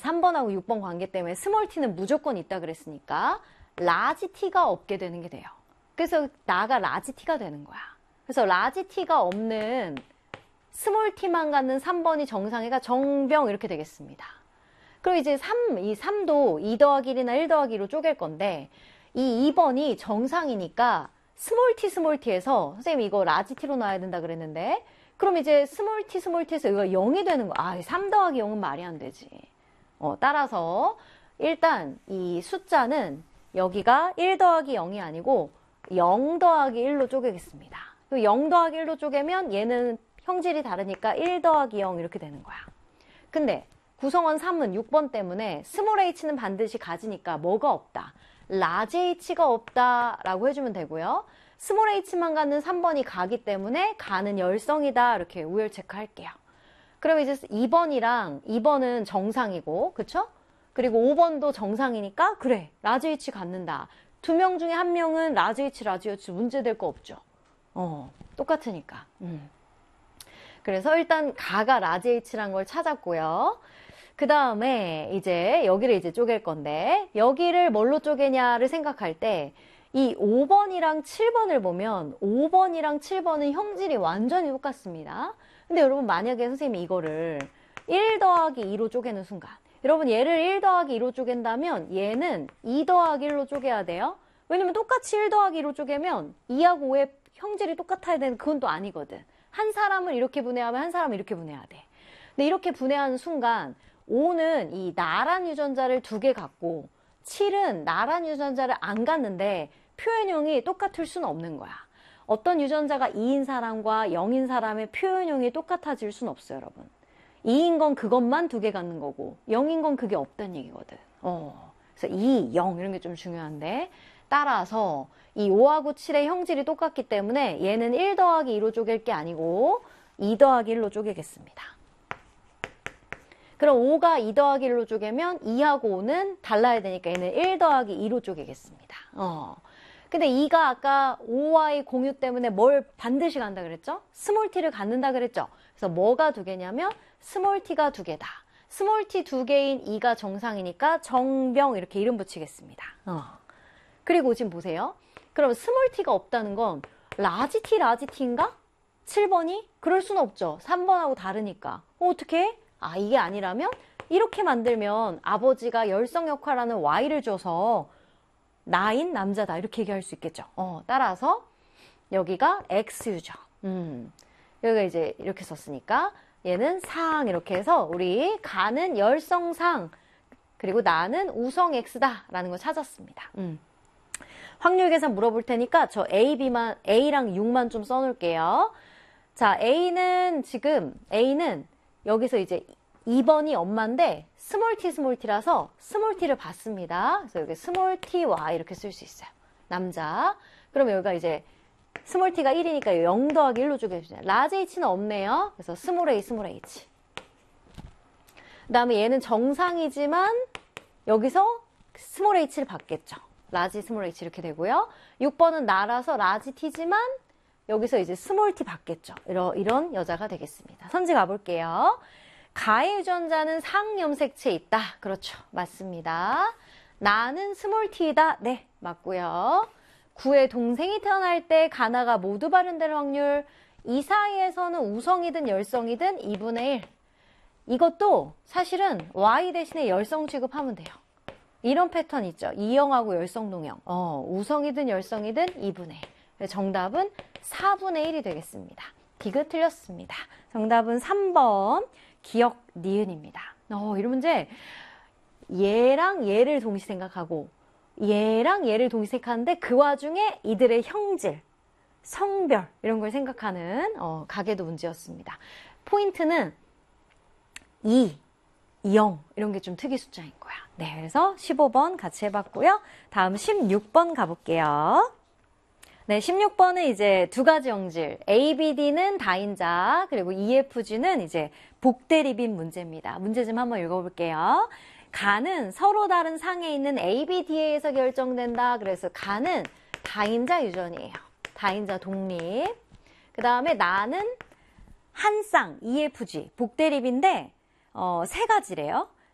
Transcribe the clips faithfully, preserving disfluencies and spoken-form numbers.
삼 번하고 육 번 관계 때문에 스몰 t는 무조건 있다 그랬으니까 라지 t가 없게 되는 게 돼요. 그래서 나가 라지 t가 되는 거야. 그래서 라지 t가 없는 스몰 t만 갖는 삼 번이 정상이가 정병 이렇게 되겠습니다. 그럼 이제 삼, 이 삼도 이 더하기 일이나 일 더하기 이로 쪼갤 건데 이 이 번이 정상이니까 스몰 t 스몰 t에서 선생님 이거 라지 t로 놔야 된다 그랬는데 그럼 이제 스몰 t 스몰 t에서 이거 영이 되는 거야. 아, 삼 더하기 영은 말이 안 되지. 어, 따라서 일단 이 숫자는 여기가 일 더하기 영이 아니고 영 더하기 일로 쪼개겠습니다. 영 더하기 일로 쪼개면 얘는 형질이 다르니까 일 더하기 영 이렇게 되는 거야. 근데 구성원 삼은 육 번 때문에 스몰 h는 반드시 가지니까 뭐가 없다? 라지 h가 없다라고 해주면 되고요. 스몰 h만 갖는 삼 번이 가기 때문에 가는 열성이다 이렇게 우열 체크할게요. 그럼 이제 이 번이랑 이 번은 정상이고 그쵸? 그리고 오 번도 정상이니까 그래 라지 h 갖는다. 두 명 중에 한 명은 라지 h 라지 h 문제될 거 없죠. 어, 똑같으니까. 음. 그래서 일단 가가 라지 h란 걸 찾았고요. 그 다음에 이제 여기를 이제 쪼갤 건데 여기를 뭘로 쪼개냐를 생각할 때 이 오 번이랑 칠 번을 보면 오 번이랑 칠 번은 형질이 완전히 똑같습니다. 근데 여러분 만약에 선생님이 이거를 일 더하기 이로 쪼개는 순간 여러분 얘를 일 더하기 이로 쪼갠다면 얘는 이 더하기 일로 쪼개야 돼요. 왜냐면 똑같이 일 더하기 이로 쪼개면 이하고 오의 형질이 똑같아야 되는 그건 또 아니거든. 한 사람을 이렇게 분해하면 한 사람을 이렇게 분해해야 돼. 근데 이렇게 분해하는 순간 오는 이 나란 유전자를 두 개 갖고 칠은 나란 유전자를 안 갖는데 표현형이 똑같을 수는 없는 거야. 어떤 유전자가 이인 사람과 영인 사람의 표현형이 똑같아질 수는 없어요, 여러분. 이인 건 그것만 두 개 갖는 거고 영인 건 그게 없다는 얘기거든. 어, 그래서 이, 영 이런 게 좀 중요한데 따라서 이 오하고 칠의 형질이 똑같기 때문에 얘는 일 더하기 이로 쪼갤 게 아니고 이 더하기 일로 쪼개겠습니다. 그럼 오가 이 더하기 일로 쪼개면 이하고 오는 달라야 되니까 얘는 일 더하기 이로 쪼개겠습니다. 어. 근데 이가 아까 오와의 공유 때문에 뭘 반드시 간다 그랬죠? 스몰 t를 갖는다 그랬죠? 그래서 뭐가 두 개냐면 스몰 t가 두 개다. 스몰 t 두 개인 이가 정상이니까 정병 이렇게 이름 붙이겠습니다. 어. 그리고 지금 보세요. 그럼 스몰 t가 없다는 건 라지 t 라지 t인가? 칠 번이? 그럴 수는 없죠. 삼 번하고 다르니까. 어, 어떻게 해? 아, 이게 아니라면 이렇게 만들면 아버지가 열성 역할하는 Y를 줘서 나인 남자다 이렇게 얘기할 수 있겠죠. 어, 따라서 여기가 X유죠. 음, 여기가 이제 이렇게 썼으니까 얘는 상 이렇게 해서 우리 가는 열성상 그리고 나는 우성 X다 라는 걸 찾았습니다. 음. 확률 계산 물어볼 테니까 저 A, B만 A랑 육만 좀 써놓을게요. 자, A는 지금 A는 여기서 이제 이 번이 엄마인데 스몰 t 스몰 t라서 스몰 t를 받습니다. 그래서 여기 스몰 t와 이렇게 쓸 수 있어요. 남자. 그러면 여기가 이제 스몰 t가 일이니까 영 더하기 일로 쪼개주잖아요. 라지 h는 없네요. 그래서 스몰 a 스몰 h. 그 다음에 얘는 정상이지만 여기서 스몰 h를 받겠죠. 라지 스몰 h 이렇게 되고요. 육 번은 나라서 라지 t지만 여기서 이제 스몰 t 받겠죠. 이런, 이런 여자가 되겠습니다. 선지 가볼게요. 가의 유전자는 상염색체에 있다. 그렇죠. 맞습니다. 나는 스몰 t이다. 네, 맞고요. 구의 동생이 태어날 때 가나가 모두 발현될 확률 이 사이에서는 우성이든 열성이든 이분의 일. 이것도 사실은 Y 대신에 열성 취급하면 돼요. 이런 패턴 있죠. 이형하고 열성 동형. 어, 우성이든 열성이든 이분의 일. 정답은 사분의 일이 되겠습니다. 디귿 틀렸습니다. 정답은 삼 번 기억 니은입니다. 어, 이런 문제 얘랑 얘를 동시 생각하고 얘랑 얘를 동시 생각하는데 그 와중에 이들의 형질, 성별 이런 걸 생각하는 어, 가계도 문제였습니다. 포인트는 이, 영 이런 게 좀 특이 숫자인 거야. 네, 그래서 십오 번 같이 해봤고요. 다음 십육 번 가볼게요. 네, 십육 번은 이제 두 가지 형질, A, B, D는 다인자, 그리고 E, F, G는 이제 복대립인 문제입니다. 문제 좀 한번 읽어볼게요. 가는 서로 다른 상에 있는 A, B, D에서 결정된다. 그래서 가는 다인자 유전이에요. 다인자 독립. 그 다음에 나는 한 쌍, E, F, G, 복대립인데 어, 세 가지래요.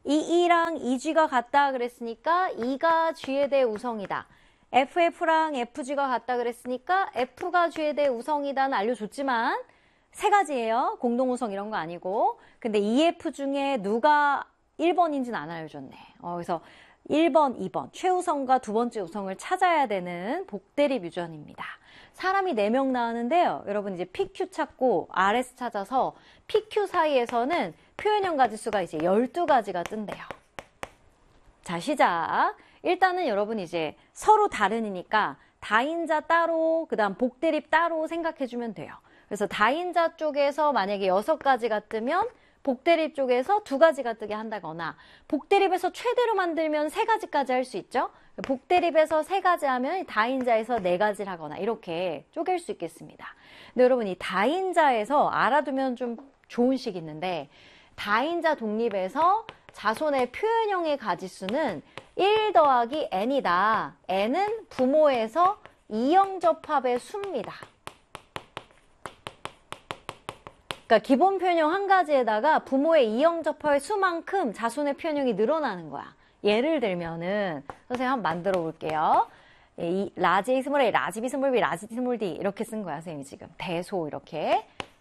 이 E랑 이 G가 같다 그랬으니까 E가 G에 대해 우성이다. 에프에프랑 에프지가 같다 그랬으니까 F가 G에 대해 우성이다는 알려줬지만 세 가지예요. 공동우성 이런 거 아니고. 근데 이에프 중에 누가 일 번인지는 안 알려줬네. 어, 그래서 일 번, 이 번 최우성과 두 번째 우성을 찾아야 되는 복대립 유전입니다. 사람이 네 명 나왔는데요. 여러분 이제 피큐 찾고 알에스 찾아서 피큐 사이에서는 표현형 가지수가 이제 열두 가지가 뜬대요. 자, 시작. 일단은 여러분 이제 서로 다른이니까 다인자 따로, 그 다음 복대립 따로 생각해주면 돼요. 그래서 다인자 쪽에서 만약에 여섯 가지가 뜨면 복대립 쪽에서 두 가지가 뜨게 한다거나 복대립에서 최대로 만들면 세 가지까지 할 수 있죠. 복대립에서 세 가지 하면 다인자에서 네 가지를 하거나 이렇게 쪼갤 수 있겠습니다. 근데 여러분 이 다인자에서 알아두면 좀 좋은 식이 있는데 다인자 독립에서 자손의 표현형의 가지수는 일 더하기 n이다. n은 부모에서 이형접합의 수입니다. 그러니까 기본 표현형 한 가지에다가 부모의 이형접합의 수만큼 자손의 표현형이 늘어나는 거야. 예를 들면은 선생님 한번 만들어 볼게요. 이 라지 A 스몰 A, 라지 B 스몰 B, 라지 D 스몰 D 이렇게 쓴 거야, 선생님이 지금. 대소 이렇게.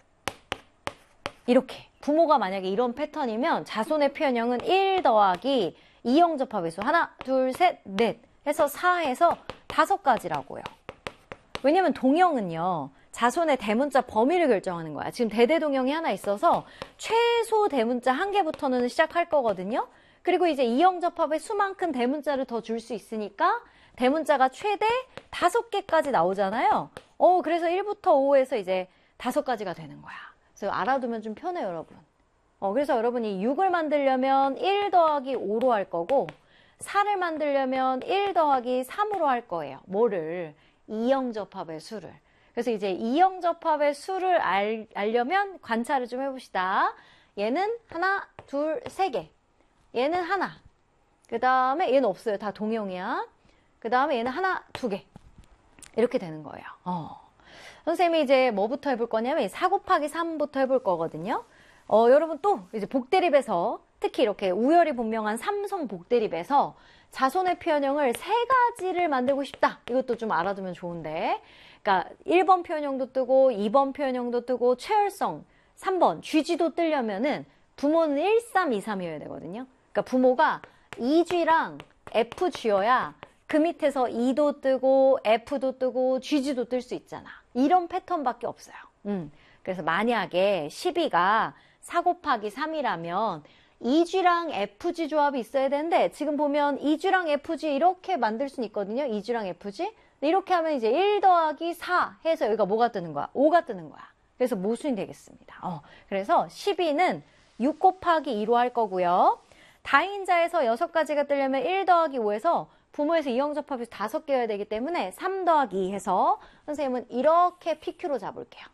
이렇게. 부모가 만약에 이런 패턴이면 자손의 표현형은 일 더하기 이형접합의 수. 하나, 둘, 셋, 넷 해서 사에서 다섯 가지라고요. 왜냐면 동형은요. 자손의 대문자 범위를 결정하는 거야. 지금 대대동형이 하나 있어서 최소 대문자 한 개부터는 시작할 거거든요. 그리고 이제 이형접합의 수만큼 대문자를 더 줄 수 있으니까 대문자가 최대 다섯 개까지 나오잖아요. 어, 그래서 일부터 오에서 이제 다섯 가지가 되는 거야. 그래서 알아두면 좀 편해요, 여러분. 어, 그래서 여러분이 육을 만들려면 일 더하기 오로 할 거고 사를 만들려면 일 더하기 삼으로 할 거예요. 뭐를? 이형접합의 수를. 그래서 이제 이형접합의 수를 알, 알려면 관찰을 좀 해봅시다. 얘는 하나, 둘, 세 개. 얘는 하나. 그 다음에 얘는 없어요. 다 동형이야. 그 다음에 얘는 하나, 두 개. 이렇게 되는 거예요. 어. 선생님이 이제 뭐부터 해볼 거냐면 사 곱하기 삼부터 해볼 거거든요. 어, 여러분 또 이제 복대립에서 특히 이렇게 우열이 분명한 삼성 복대립에서 자손의 표현형을 세 가지를 만들고 싶다. 이것도 좀 알아두면 좋은데. 그러니까 일 번 표현형도 뜨고 이 번 표현형도 뜨고 최열성 삼 번 쥐지도 뜨려면은 부모는 일, 삼, 이, 삼이어야 되거든요. 그러니까 부모가 이 쥐랑 에프 쥐여야 그 밑에서 이도 뜨고 F도 뜨고 쥐지도 뜰 수 있잖아. 이런 패턴밖에 없어요. 음. 그래서 만약에 십이가 사 곱하기 삼이라면 이 쥐랑 에프 쥐 조합이 있어야 되는데 지금 보면 이 쥐랑 에프 쥐 이렇게 만들 수는 있거든요. 이 쥐랑 에프 쥐. 이렇게 하면 이제 일 더하기 사 해서 여기가 뭐가 뜨는 거야? 오가 뜨는 거야. 그래서 모순이 되겠습니다. 어, 그래서 십이는 육 곱하기 이로 할 거고요. 다인자에서 여섯 가지가 뜨려면 일 더하기 오에서 부모에서 이형접합에서 다섯 개여야 되기 때문에 삼 더하기 이 해서 선생님은 이렇게 피큐로 잡을게요.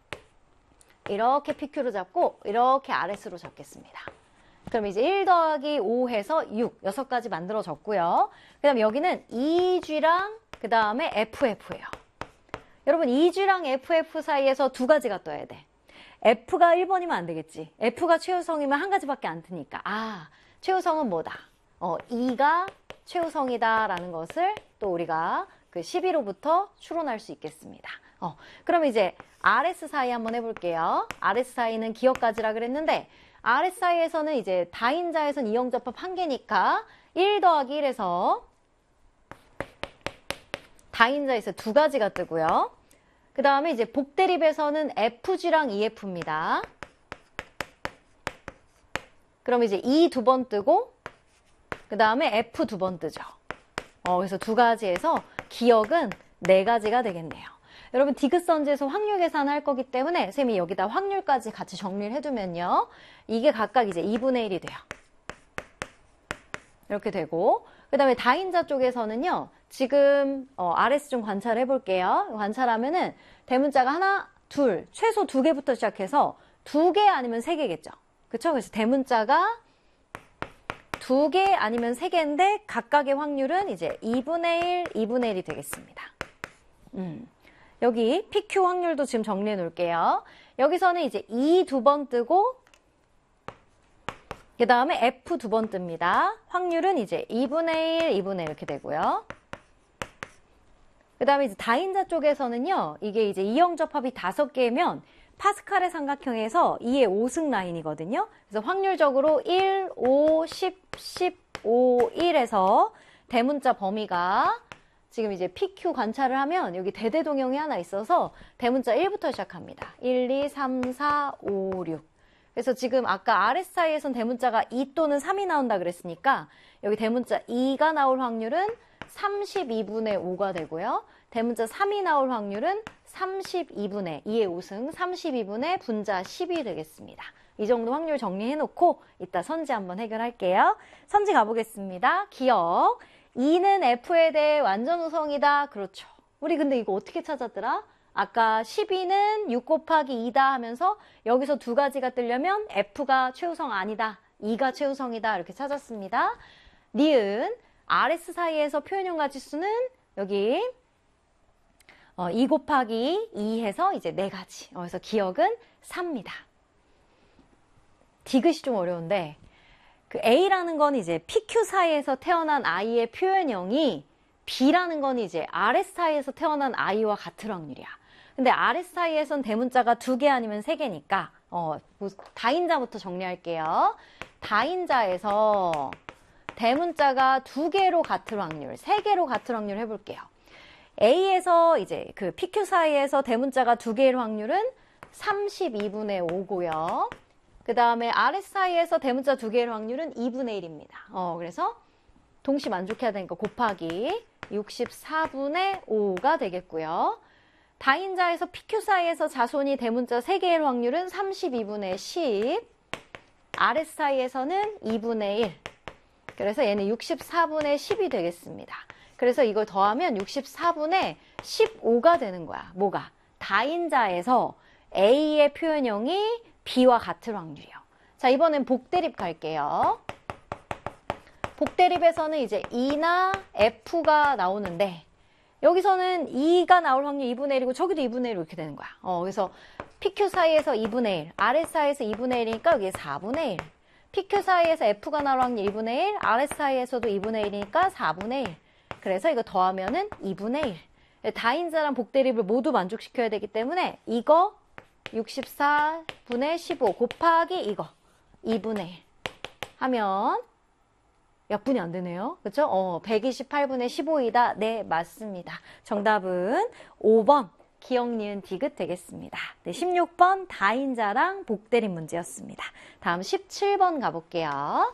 이렇게 피큐로 잡고 이렇게 알에스로 잡겠습니다. 그럼 이제 일 더하기 오 해서 육, 여섯 가지 만들어졌고요. 그 다음에 여기는 이 쥐랑 그 다음에 에프에프예요. 여러분 이 쥐랑 에프에프 사이에서 두 가지가 떠야 돼. F가 일 번이면 안 되겠지. F가 최우성이면 한 가지밖에 안 트니까. 아, 최우성은 뭐다? 어, 이가 최우성이다라는 것을 또 우리가 그 십이로부터 추론할 수 있겠습니다. 어, 그럼 이제 알에스 사이 한번 해볼게요. 알에스 사이는 기억가지라 그랬는데 알에스 사이에서는 이제 다인자에선 이형접합 한 개니까 일 더하기 일에서 다인자에서 두 가지가 뜨고요. 그 다음에 이제 복대립에서는 에프지랑 이에프입니다. 그럼 이제 이 두 번 뜨고 그 다음에 에프 두 번 뜨죠. 어, 그래서 두 가지에서 기억은 네 가지가 되겠네요. 여러분 디귿선지에서 확률 계산할 거기 때문에 선생님이 여기다 확률까지 같이 정리를 해두면요. 이게 각각 이제 이분의 일이 돼요. 이렇게 되고 그 다음에 다인자 쪽에서는요. 지금 어, 알에스 좀 관찰해 볼게요. 관찰하면은 대문자가 하나, 둘, 최소 두 개부터 시작해서 두 개 아니면 세 개겠죠. 그쵸? 그래서 대문자가 두 개 아니면 세 개인데 각각의 확률은 이제 이분의 일, 이분의 일이 되겠습니다. 음. 여기 피큐 확률도 지금 정리해 놓을게요. 여기서는 이제 이 두 번 뜨고 그 다음에 F 두 번 뜹니다. 확률은 이제 이분의 일, 이분의 일 이렇게 되고요. 그 다음에 이제 다인자 쪽에서는요, 이게 이제 이형 접합이 다섯 개면 파스칼의 삼각형에서 이의 오승 라인이거든요. 그래서 확률적으로 일, 오, 십, 십오, 일에서 대문자 범위가 지금 이제 피큐 관찰을 하면 여기 대대동형이 하나 있어서 대문자 일부터 시작합니다. 일, 이, 삼, 사, 오, 육. 그래서 지금 아까 알에스아이에선 대문자가 이 또는 삼이 나온다 그랬으니까 여기 대문자 이가 나올 확률은 삼십이분의 오가 되고요. 대문자 삼이 나올 확률은 삼십이분의 이의 오승 삼십이분의 분자 십이 되겠습니다. 이 정도 확률 정리해놓고 이따 선지 한번 해결할게요. 선지 가보겠습니다. 기억. 이는 F에 대해 완전 우성이다. 그렇죠. 우리 근데 이거 어떻게 찾았더라? 아까 십이는 육 곱하기 이다 하면서 여기서 두 가지가 뜨려면 F가 최우성 아니다. 이가 최우성이다. 이렇게 찾았습니다. 니은 알에스 사이에서 표현형 가지수는 여기 어, 이 곱하기 이 해서 이제 네 가지. 어, 그래서 기억은 사입니다. 디귿이 좀 어려운데 그 A라는 건 이제 피큐 사이에서 태어난 아이의 표현형이 B라는 건 이제 알에스 사이에서 태어난 아이와 같을 확률이야. 근데 알에스 사이에선 대문자가 두 개 아니면 세 개니까 어, 뭐 다인자부터 정리할게요. 다인자에서 대문자가 두 개로 같을 확률, 세 개로 같을 확률 해볼게요. A에서 이제 그 피큐 사이에서 대문자가 두 개일 확률은 삼십이분의 오고요. 그 다음에 알에스 사이에서 대문자 두 개일 확률은 이분의 일입니다. 어, 그래서 동시 만족해야 되니까 곱하기 육십사분의 오가 되겠고요. 다인자에서 피큐 사이에서 자손이 대문자 세 개일 확률은 삼십이분의 십, 알에스 사이에서는 이분의 일. 그래서 얘는 육십사분의 십이 되겠습니다. 그래서 이걸 더하면 육십사분의 십오가 되는 거야. 뭐가? 다인자에서 A의 표현형이 B와 같을 확률이요. 자, 이번엔 복대립 갈게요. 복대립에서는 이제 이나 F가 나오는데 여기서는 이가 나올 확률 이분의 일이고 저기도 이분의 일 이렇게 되는 거야. 어, 그래서 피큐 사이에서 이분의 일, 알에스 사이에서 이분의 일이니까 여기 사분의 일. 피큐 사이에서 F가 나올 확률 이분의 일, 알에스 사이에서도 이분의 일이니까 사분의 일. 그래서 이거 더하면은 이분의 일. 다인자랑 복대립을 모두 만족시켜야 되기 때문에 이거 육십사분의 십오 곱하기 이거 이분의 일 하면 약분이 안 되네요. 그렇죠? 어, 백이십팔분의 십오이다. 네, 맞습니다. 정답은 오 번 기억, 니은, 디귿 되겠습니다. 네, 십육 번 다인자랑 복대립 문제였습니다. 다음 십칠 번 가볼게요.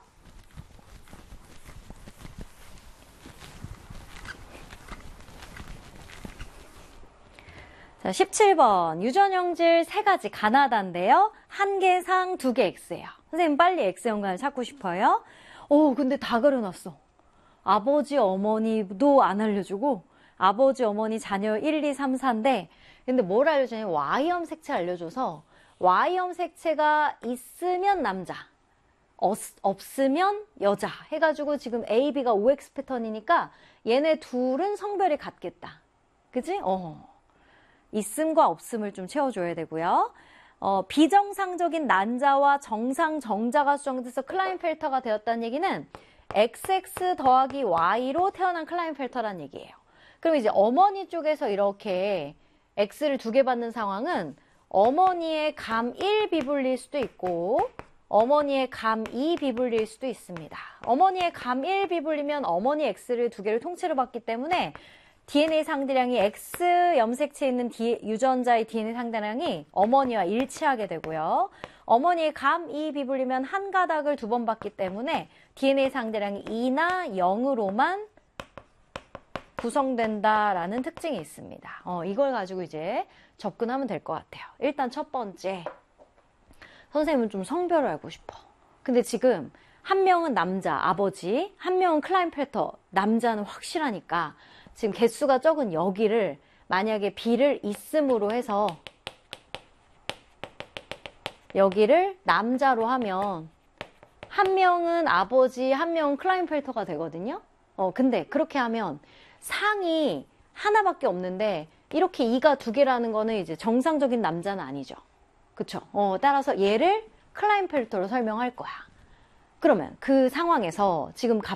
자, 십칠 번 유전형질 세 가지 가나다인데요. 한 개상 두 개 X예요. 선생님 빨리 X 연관을 찾고 싶어요. 오, 근데 다 그려놨어. 아버지, 어머니도 안 알려주고 아버지, 어머니, 자녀 일, 이, 삼, 사인데 근데 뭘 알려주냐면 Y형 색채 알려줘서 Y형 색채가 있으면 남자, 없, 없으면 여자 해가지고 지금 A, B가 오 엑스 패턴이니까 얘네 둘은 성별이 같겠다. 그치? 어. 있음과 없음을 좀 채워줘야 되고요. 어, 비정상적인 난자와 정상 정자가 수정돼서 클라인펠터가 되었다는 얘기는 엑스엑스 더하기 Y로 태어난 클라인펠터라는 얘기예요. 그럼 이제 어머니 쪽에서 이렇게 X를 두 개 받는 상황은 어머니의 감 일 비분리일 수도 있고 어머니의 감 이 비분리일 수도 있습니다. 어머니의 감 일 비분리면 어머니 X를 두 개를 통째로 받기 때문에 디엔에이 상대량이 X 염색체에 있는 디, 유전자의 디엔에이 상대량이 어머니와 일치하게 되고요. 어머니의 감 이 비분리면 한 가닥을 두 번 받기 때문에 디엔에이 상대량이 이나 영으로만 구성된다라는 특징이 있습니다. 어, 이걸 가지고 이제 접근하면 될 것 같아요. 일단 첫 번째, 선생님은 좀 성별을 알고 싶어. 근데 지금 한 명은 남자, 아버지, 한 명은 클라인펠터, 남자는 확실하니까 지금 개수가 적은 여기를 만약에 B를 있음으로 해서 여기를 남자로 하면 한 명은 아버지, 한 명은 클라인펠터가 되거든요. 어, 근데 그렇게 하면 상이 하나밖에 없는데 이렇게 이가 두 개라는 거는 이제 정상적인 남자는 아니죠. 그쵸? 어, 따라서 얘를 클라인펠터로 설명할 거야. 그러면 그 상황에서 지금